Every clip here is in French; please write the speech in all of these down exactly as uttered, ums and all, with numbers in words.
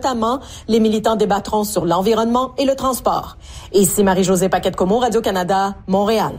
notamment, les militants débattront sur l'environnement et le transport. Ici Marie-Josée Paquette-Comeau, Radio-Canada, Montréal.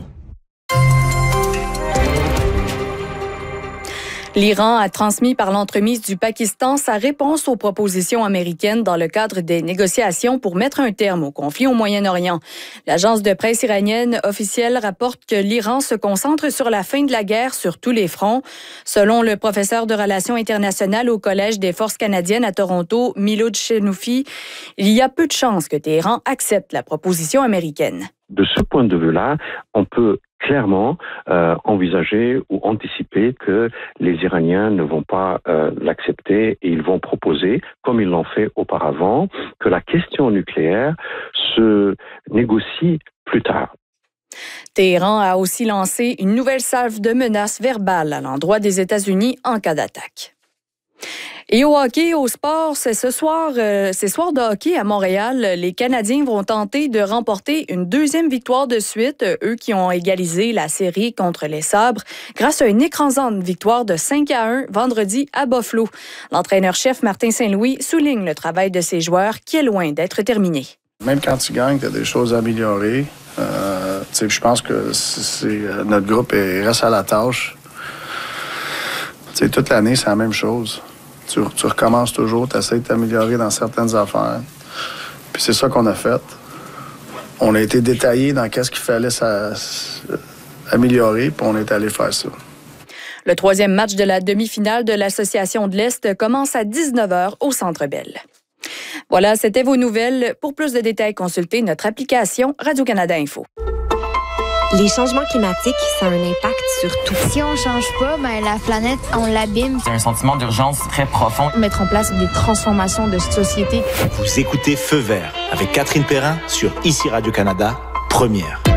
L'Iran a transmis par l'entremise du Pakistan sa réponse aux propositions américaines dans le cadre des négociations pour mettre un terme au conflit au Moyen-Orient. L'agence de presse iranienne officielle rapporte que l'Iran se concentre sur la fin de la guerre sur tous les fronts. Selon le professeur de relations internationales au Collège des forces canadiennes à Toronto, Milou Chenoufi, il y a peu de chances que Téhéran accepte la proposition américaine. De ce point de vue-là, on peut clairement euh, envisager ou anticiper que les Iraniens ne vont pas euh, l'accepter et ils vont proposer, comme ils l'ont fait auparavant, que la question nucléaire se négocie plus tard. Téhéran a aussi lancé une nouvelle salve de menaces verbales à l'endroit des États-Unis en cas d'attaque. Et au hockey, au sport, c'est ce soir, euh, c'est soir de hockey à Montréal. Les Canadiens vont tenter de remporter une deuxième victoire de suite, eux qui ont égalisé la série contre les Sabres, grâce à une écrasante victoire de cinq à un vendredi à Buffalo. L'entraîneur-chef Martin Saint-Louis souligne le travail de ses joueurs qui est loin d'être terminé. Même quand tu gagnes, tu as des choses à améliorer. Euh, je pense que c'est, c'est, notre groupe est, reste à la tâche. T'sais, toute l'année, c'est la même chose. Tu, tu recommences toujours, tu essaies de t'améliorer dans certaines affaires. Puis c'est ça qu'on a fait. On a été détaillé dans qu'est-ce qu'il fallait ça, améliorer, puis on est allé faire ça. Le troisième match de la demi-finale de l'Association de l'Est commence à dix-neuf heures au Centre Bell. Voilà, c'était vos nouvelles. Pour plus de détails, consultez notre application Radio-Canada Info. Les changements climatiques, ça a un impact sur tout. Si on change pas, ben la planète, on l'abîme. C'est un sentiment d'urgence très profond. Mettre en place des transformations de société. Vous écoutez Feu vert avec Catherine Perrin sur Ici Radio-Canada, première.